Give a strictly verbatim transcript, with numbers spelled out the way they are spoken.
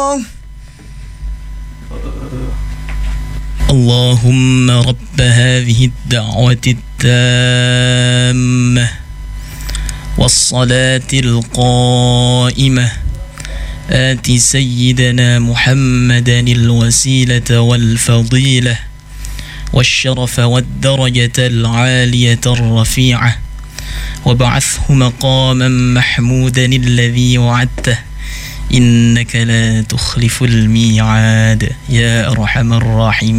الله. اللهم رب هذه الدعوة التامة والصلاة القائمة آت سيدنا محمدا الوسيلة والفضيلة والشرف والدرجة العالية الرفيعة وابعثه مقاما محمودا الذي وعدته إنك لا تخلف الميعاد يا أرحم الراحمين.